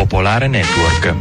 Popolare Network.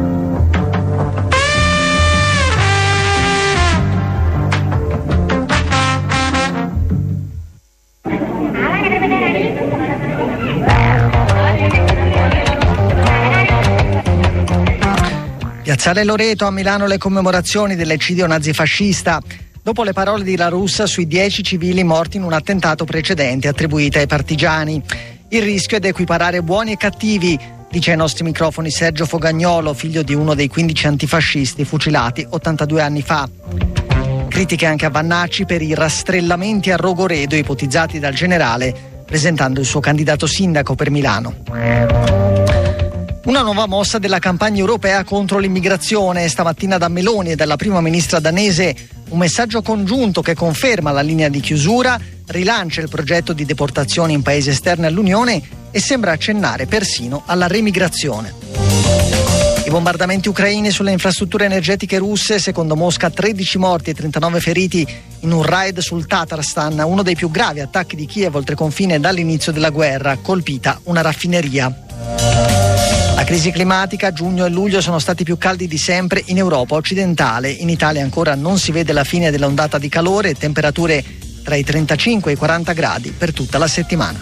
Piazzale Loreto, a Milano le commemorazioni dell'eccidio nazifascista. Dopo le parole di La Russa sui 10 civili morti in un attentato precedente attribuite ai partigiani. Il rischio è di equiparare buoni e cattivi, dice ai nostri microfoni Sergio Fogagnolo, figlio di uno dei 15 antifascisti fucilati 82 anni fa. Critiche anche a Vannacci per i rastrellamenti a Rogoredo ipotizzati dal generale, presentando il suo candidato sindaco per Milano. Una nuova mossa della campagna europea contro l'immigrazione. Stamattina da Meloni e dalla prima ministra danese un messaggio congiunto che conferma la linea di chiusura, rilancia il progetto di deportazioni in paesi esterni all'Unione e sembra accennare persino alla remigrazione. I bombardamenti ucraini sulle infrastrutture energetiche russe, secondo Mosca 13 morti e 39 feriti in un raid sul Tatarstan, uno dei più gravi attacchi di Kiev oltreconfine dall'inizio della guerra, colpita una raffineria. La crisi climatica, giugno e luglio sono stati più caldi di sempre in Europa occidentale. In Italia ancora non si vede la fine dell'ondata di calore e temperature tra i 35 e i 40 gradi per tutta la settimana.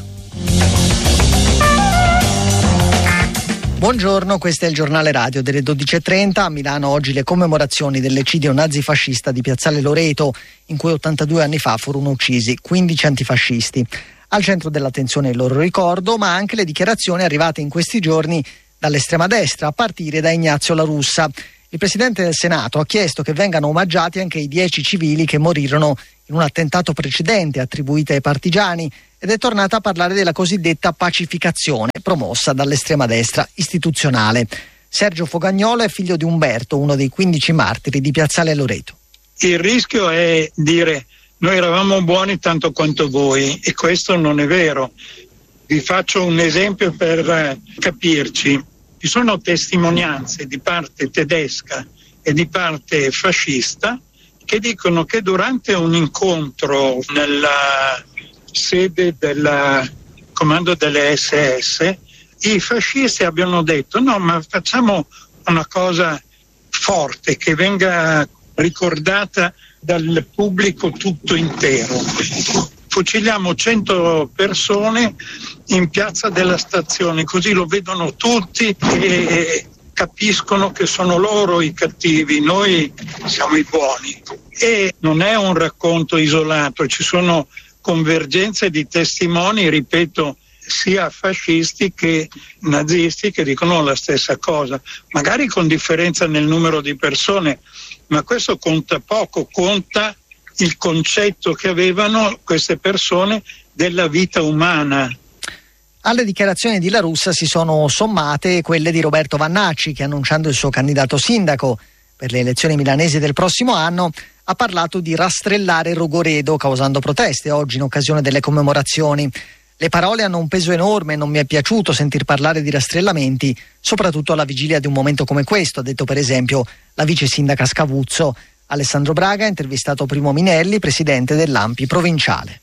Buongiorno, questo è il giornale radio delle 12.30. A Milano oggi le commemorazioni dell'eccidio nazifascista di Piazzale Loreto, in cui 82 anni fa furono uccisi 15 antifascisti. Al centro dell'attenzione il loro ricordo, ma anche le dichiarazioni arrivate in questi giorni dall'estrema destra, a partire da Ignazio La Russa. Il Presidente del Senato ha chiesto che vengano omaggiati anche i 10 civili che morirono in un attentato precedente attribuito ai partigiani ed è tornata a parlare della cosiddetta pacificazione promossa dall'estrema destra istituzionale. Sergio Fogagnolo è figlio di Umberto, uno dei 15 martiri di Piazzale Loreto. Il rischio è dire noi eravamo buoni tanto quanto voi, e questo non è vero. Vi faccio un esempio per capirci. Ci sono testimonianze di parte tedesca e di parte fascista che dicono che durante un incontro nella sede del comando delle SS i fascisti abbiano detto no, ma facciamo una cosa forte che venga ricordata dal pubblico tutto intero. Fuciliamo 100 persone in piazza della stazione, così lo vedono tutti e capiscono che sono loro i cattivi, noi siamo i buoni. E non è un racconto isolato, ci sono convergenze di testimoni, ripeto, sia fascisti che nazisti che dicono la stessa cosa, magari con differenza nel numero di persone, ma questo conta poco, conta il concetto che avevano queste persone della vita umana. Alle dichiarazioni di La Russa si sono sommate quelle di Roberto Vannacci, che annunciando il suo candidato sindaco per le elezioni milanesi del prossimo anno ha parlato di rastrellare Rogoredo, causando proteste oggi in occasione delle commemorazioni. Le parole hanno un peso enorme e non mi è piaciuto sentir parlare di rastrellamenti, soprattutto alla vigilia di un momento come questo, ha detto per esempio la vice sindaca Scavuzzo. Alessandro Braga ha intervistato Primo Minelli, presidente dell'ANPI provinciale.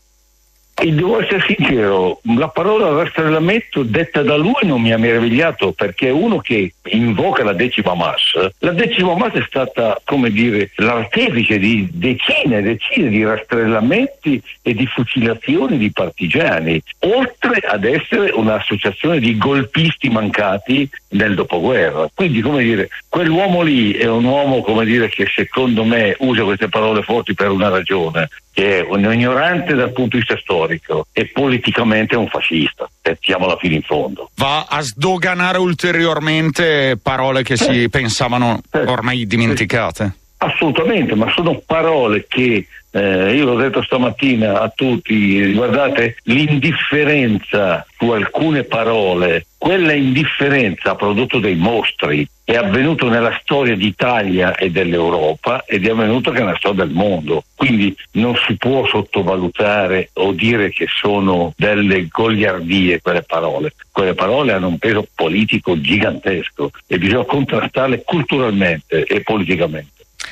E devo essere sincero, la parola rastrellamento detta da lui non mi ha meravigliato, perché è uno che invoca la 10ª Mas. La 10ª Mas è stata, come dire, l'artefice di decine e decine di rastrellamenti e di fucilazioni di partigiani, oltre ad essere un'associazione di golpisti mancati nel dopoguerra. Quindi, come dire, quell'uomo lì è un uomo, come dire, che secondo me usa queste parole forti per una ragione, che è un ignorante dal punto di vista storico e politicamente è un fascista, mettiamola fino in fondo. Va a sdoganare ulteriormente parole che si pensavano ormai dimenticate. Assolutamente, ma sono parole che io l'ho detto stamattina a tutti, guardate, l'indifferenza su alcune parole, quella indifferenza ha prodotto dei mostri, è avvenuto nella storia d'Italia e dell'Europa ed è avvenuto anche nella storia del mondo, quindi non si può sottovalutare o dire che sono delle goliardie quelle parole hanno un peso politico gigantesco e bisogna contrastarle culturalmente e politicamente.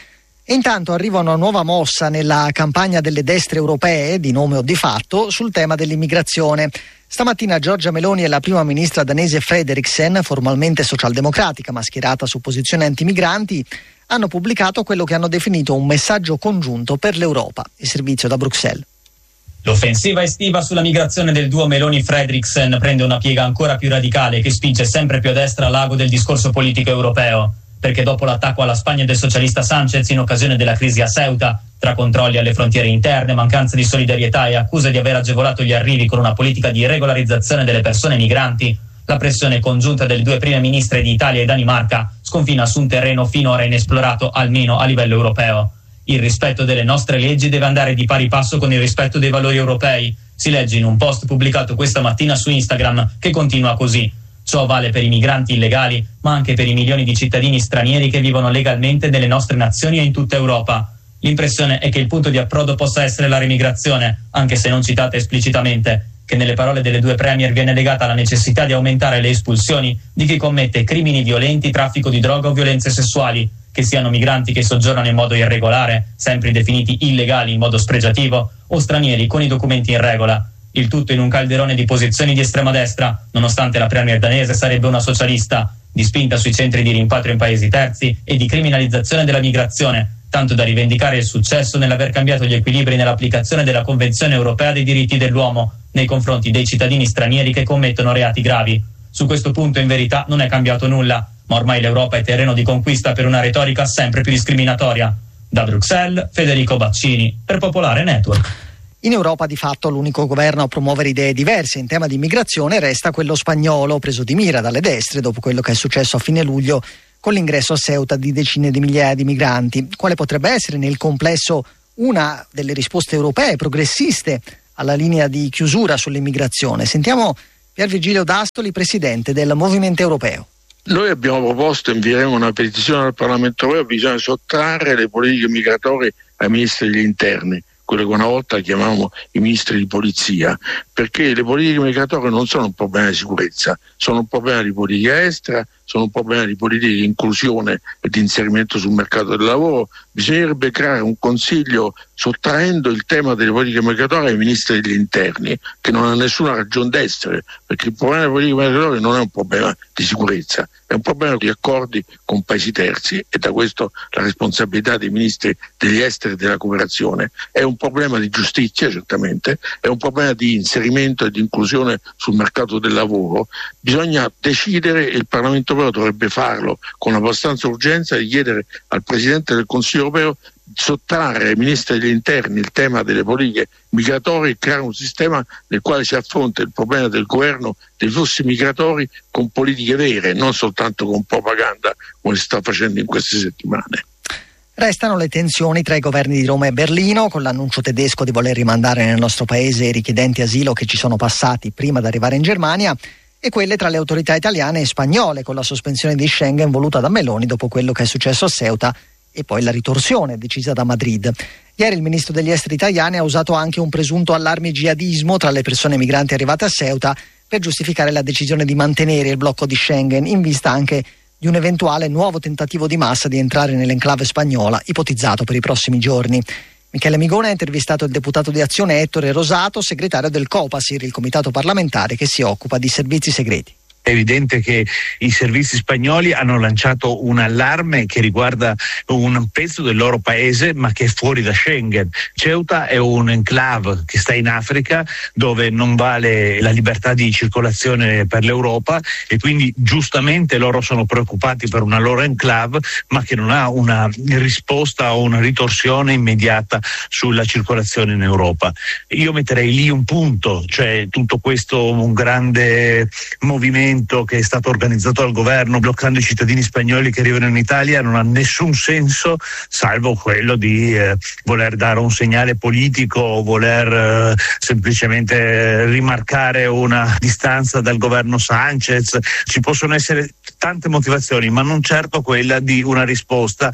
E intanto arriva una nuova mossa nella campagna delle destre europee, di nome o di fatto, sul tema dell'immigrazione. Stamattina Giorgia Meloni e la prima ministra danese Frederiksen, formalmente socialdemocratica ma schierata su posizioni antimigranti, hanno pubblicato quello che hanno definito un messaggio congiunto per l'Europa. Il servizio da Bruxelles. L'offensiva estiva sulla migrazione del duo Meloni-Frederiksen prende una piega ancora più radicale che spinge sempre più a destra l'ago del discorso politico europeo. Perché dopo l'attacco alla Spagna del socialista Sánchez in occasione della crisi a Ceuta, tra controlli alle frontiere interne, mancanza di solidarietà e accuse di aver agevolato gli arrivi con una politica di regolarizzazione delle persone migranti, la pressione congiunta delle due prime ministre di Italia e Danimarca sconfina su un terreno finora inesplorato almeno a livello europeo. Il rispetto delle nostre leggi deve andare di pari passo con il rispetto dei valori europei, si legge in un post pubblicato questa mattina su Instagram che continua così. Ciò vale per i migranti illegali, ma anche per i milioni di cittadini stranieri che vivono legalmente nelle nostre nazioni e in tutta Europa. L'impressione è che il punto di approdo possa essere la remigrazione, anche se non citata esplicitamente, che nelle parole delle due premier viene legata alla necessità di aumentare le espulsioni di chi commette crimini violenti, traffico di droga o violenze sessuali, che siano migranti che soggiornano in modo irregolare, sempre definiti illegali in modo spregiativo, o stranieri con i documenti in regola. Il tutto in un calderone di posizioni di estrema destra, nonostante la premier danese sarebbe una socialista, di spinta sui centri di rimpatrio in paesi terzi e di criminalizzazione della migrazione, tanto da rivendicare il successo nell'aver cambiato gli equilibri nell'applicazione della Convenzione europea dei diritti dell'uomo nei confronti dei cittadini stranieri che commettono reati gravi. Su questo punto in verità non è cambiato nulla, ma ormai l'Europa è terreno di conquista per una retorica sempre più discriminatoria. Da Bruxelles, Federico Baccini, per Popolare Network. In Europa di fatto l'unico governo a promuovere idee diverse in tema di immigrazione resta quello spagnolo, preso di mira dalle destre dopo quello che è successo a fine luglio con l'ingresso a Ceuta di decine di migliaia di migranti. Quale potrebbe essere nel complesso una delle risposte europee progressiste alla linea di chiusura sull'immigrazione? Sentiamo Pier Vigilio D'Astoli, presidente del Movimento Europeo. Noi abbiamo proposto, invieremo una petizione al Parlamento Europeo, bisogna sottrarre le politiche migratorie ai ministri degli interni, quello che una volta chiamavamo i ministri di polizia, perché le politiche migratorie non sono un problema di sicurezza, sono un problema di politica estera, sono un problema di politica di inclusione e di inserimento sul mercato del lavoro. Bisognerebbe creare un consiglio sottraendo il tema delle politiche migratorie ai ministri degli interni, che non ha nessuna ragione d'essere, perché il problema delle politiche migratorie non è un problema di sicurezza, è un problema di accordi con paesi terzi, e da questo la responsabilità dei ministri degli esteri e della cooperazione. È un problema di giustizia, certamente, è un problema di inserimento e di inclusione sul mercato del lavoro. Bisogna decidere, e il Parlamento europeo dovrebbe farlo con abbastanza urgenza, di chiedere al Presidente del Consiglio europeo di sottrarre ai ministri degli interni il tema delle politiche migratorie e creare un sistema nel quale si affronta il problema del governo dei flussi migratori con politiche vere, non soltanto con propaganda come si sta facendo in queste settimane. Restano le tensioni tra i governi di Roma e Berlino, con l'annuncio tedesco di voler rimandare nel nostro paese i richiedenti asilo che ci sono passati prima di arrivare in Germania, e quelle tra le autorità italiane e spagnole, con la sospensione di Schengen voluta da Meloni dopo quello che è successo a Ceuta e poi la ritorsione decisa da Madrid. Ieri il ministro degli esteri italiani ha usato anche un presunto allarme jihadismo tra le persone migranti arrivate a Ceuta per giustificare la decisione di mantenere il blocco di Schengen in vista anche di un eventuale nuovo tentativo di massa di entrare nell'enclave spagnola, ipotizzato per i prossimi giorni. Michele Migone ha intervistato il deputato di Azione Ettore Rosato, segretario del Copasir, il comitato parlamentare che si occupa di servizi segreti. È evidente che i servizi spagnoli hanno lanciato un allarme che riguarda un pezzo del loro paese ma che è fuori da Schengen. Ceuta è un enclave che sta in Africa, dove non vale la libertà di circolazione per l'Europa, e quindi giustamente loro sono preoccupati per una loro enclave ma che non ha una risposta o una ritorsione immediata sulla circolazione in Europa. Io metterei lì un punto, cioè tutto questo un grande movimento che è stato organizzato dal governo bloccando i cittadini spagnoli che arrivano in Italia non ha nessun senso, salvo quello di voler dare un segnale politico o voler semplicemente rimarcare una distanza dal governo Sánchez. Ci possono essere tante motivazioni, ma non certo quella di una risposta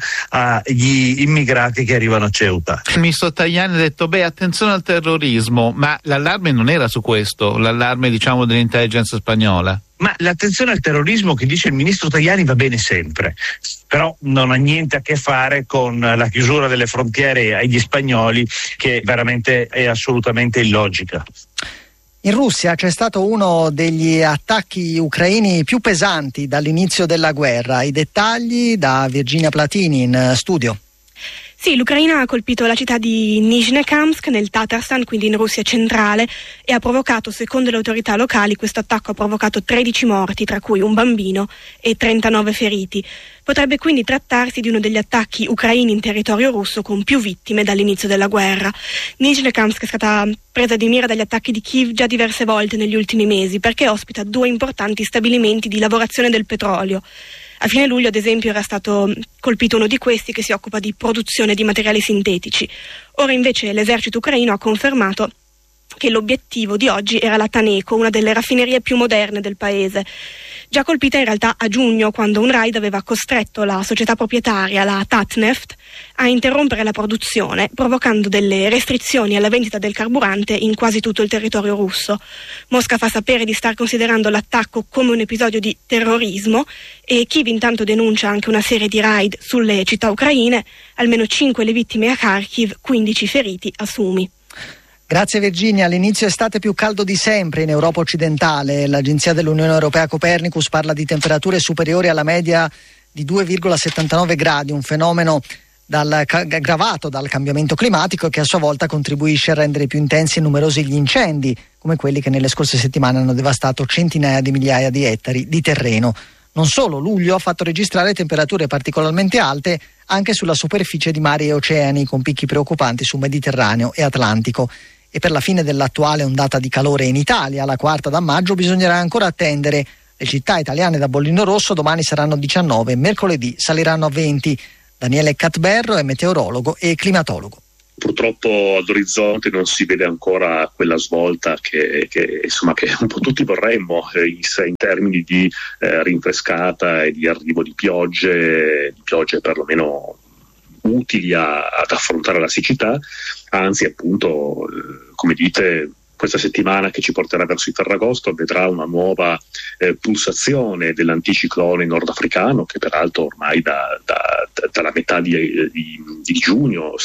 agli immigrati che arrivano a Ceuta. Il ministro Tajani ha detto attenzione al terrorismo, ma l'allarme non era su questo, l'allarme dell'intelligence spagnola. Ma l'attenzione al terrorismo che dice il ministro Tajani va bene sempre, però non ha niente a che fare con la chiusura delle frontiere agli spagnoli, che veramente è assolutamente illogica. In Russia c'è stato uno degli attacchi ucraini più pesanti dall'inizio della guerra. I dettagli da Virginia Platini in studio. Sì, l'Ucraina ha colpito la città di Nizhnekamsk nel Tatarstan, quindi in Russia centrale, e ha provocato, secondo le autorità locali, questo attacco ha provocato 13 morti, tra cui un bambino, e 39 feriti. Potrebbe quindi trattarsi di uno degli attacchi ucraini in territorio russo con più vittime dall'inizio della guerra. Nizhnekamsk è stata presa di mira dagli attacchi di Kiev già diverse volte negli ultimi mesi, perché ospita 2 importanti stabilimenti di lavorazione del petrolio. A fine luglio, ad esempio, era stato colpito uno di questi, che si occupa di produzione di materiali sintetici. Ora invece l'esercito ucraino ha confermato che l'obiettivo di oggi era la Taneco, una delle raffinerie più moderne del paese, già colpita in realtà a giugno, quando un raid aveva costretto la società proprietaria, la Tatneft, a interrompere la produzione, provocando delle restrizioni alla vendita del carburante in quasi tutto il territorio russo. Mosca fa sapere di star considerando l'attacco come un episodio di terrorismo, e Kiev intanto denuncia anche una serie di raid sulle città ucraine, almeno 5 le vittime a Kharkiv, 15 feriti a Sumi. Grazie Virginia. L'inizio estate più caldo di sempre in Europa occidentale. L'agenzia dell'Unione Europea Copernicus parla di temperature superiori alla media di 2,79 gradi, un fenomeno aggravato dal cambiamento climatico, che a sua volta contribuisce a rendere più intensi e numerosi gli incendi, come quelli che nelle scorse settimane hanno devastato centinaia di migliaia di ettari di terreno. Non solo, luglio ha fatto registrare temperature particolarmente alte anche sulla superficie di mari e oceani, con picchi preoccupanti su Mediterraneo e Atlantico. E per la fine dell'attuale ondata di calore in Italia, la quarta da maggio, bisognerà ancora attendere. Le città italiane da bollino rosso domani saranno 19, mercoledì saliranno a 20. Daniele Catberro è meteorologo e climatologo. Purtroppo all'orizzonte non si vede ancora quella svolta che un po' tutti vorremmo in termini di rinfrescata e di arrivo di piogge perlomeno utili ad affrontare la siccità. Anzi, appunto, come dite, questa settimana che ci porterà verso il Ferragosto vedrà una nuova pulsazione dell'anticiclone nordafricano, che peraltro ormai dalla metà di giugno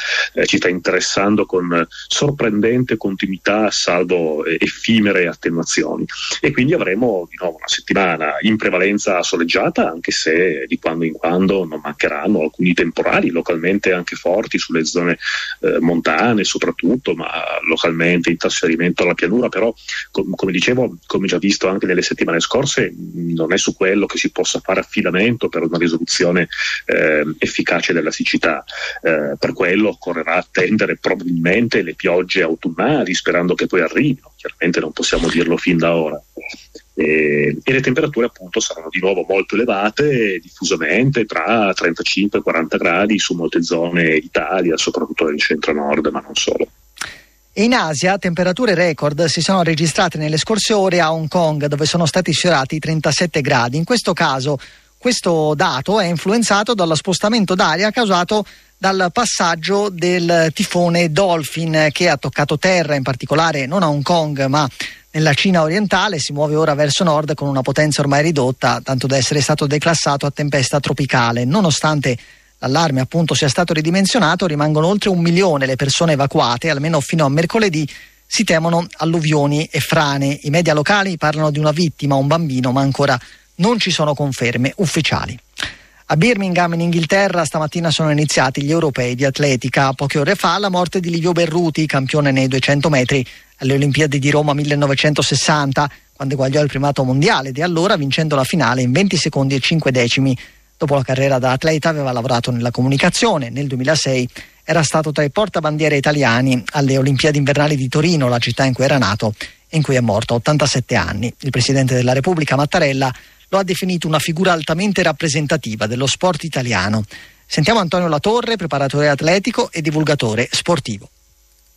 ci sta interessando con sorprendente continuità, salvo effimere attenuazioni, e quindi avremo di nuovo una settimana in prevalenza soleggiata, anche se di quando in quando non mancheranno alcuni temporali localmente anche forti sulle zone montane soprattutto, ma localmente in trasferimento alla pianura. Però come dicevo, come già visto anche nelle settimane scorse, non è su quello che si possa fare affidamento per una risoluzione efficace della siccità. Per quello occorrerà attendere probabilmente le piogge autunnali, sperando che poi arrivino. Chiaramente non possiamo dirlo fin da ora. E le temperature appunto saranno di nuovo molto elevate, diffusamente tra 35 e 40 gradi su molte zone d'Italia, soprattutto nel centro-nord, ma non solo. E in Asia temperature record si sono registrate nelle scorse ore a Hong Kong, dove sono stati sfiorati i 37 gradi. In questo caso questo dato è influenzato dallo spostamento d'aria causato dal passaggio del tifone Dolphin, che ha toccato terra, in particolare non a Hong Kong ma nella Cina orientale. Si muove ora verso nord con una potenza ormai ridotta, tanto da essere stato declassato a tempesta tropicale. Nonostante l'allarme appunto sia stato ridimensionato, rimangono oltre 1 milione le persone evacuate. Almeno fino a mercoledì si temono alluvioni e frane. I media locali parlano di una vittima, un bambino, ma ancora non ci sono conferme ufficiali. A Birmingham, in Inghilterra, stamattina sono iniziati gli europei di atletica. Poche ore fa la morte di Livio Berruti, campione nei 200 metri alle Olimpiadi di Roma 1960, quando eguagliò il primato mondiale di allora, vincendo la finale in 20 secondi e 5 decimi. Dopo la carriera da atleta aveva lavorato nella comunicazione. Nel 2006 era stato tra i portabandiera italiani alle Olimpiadi invernali di Torino, la città in cui era nato e in cui è morto a 87 anni. Il Presidente della Repubblica, Mattarella, lo ha definito una figura altamente rappresentativa dello sport italiano. Sentiamo Antonio Latorre, preparatore atletico e divulgatore sportivo.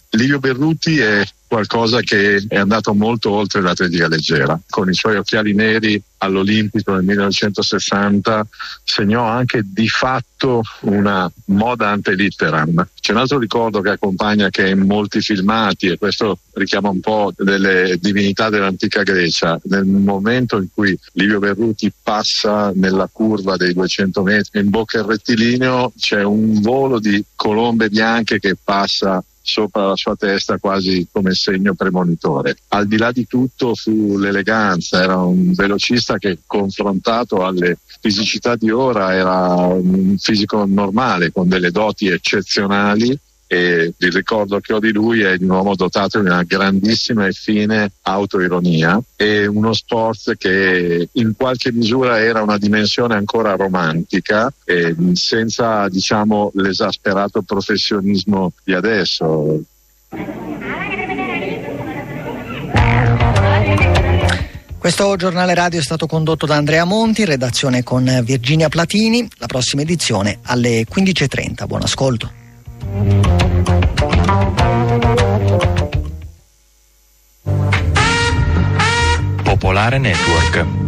Livio Berruti è qualcosa che è andato molto oltre l'atletica leggera. Con i suoi occhiali neri all'Olimpico nel 1960 segnò anche di fatto una moda ante litteram. C'è un altro ricordo che accompagna, che è in molti filmati, e questo richiama un po' delle divinità dell'antica Grecia. Nel momento in cui Livio Berruti passa nella curva dei 200 metri in bocca al rettilineo, c'è un volo di colombe bianche che passa sopra la sua testa quasi come segno premonitore. Al di là di tutto fu l'eleganza, era un velocista che, confrontato alle fisicità di ora, era un fisico normale con delle doti eccezionali, e il ricordo che ho di lui è di un uomo dotato di una grandissima e fine autoironia e uno sport che in qualche misura era una dimensione ancora romantica, e senza, diciamo, l'esasperato professionismo di adesso. Questo giornale radio è stato condotto da Andrea Monti, in redazione con Virginia Platini. La prossima edizione alle 15:30. Buon ascolto. Popolare Network.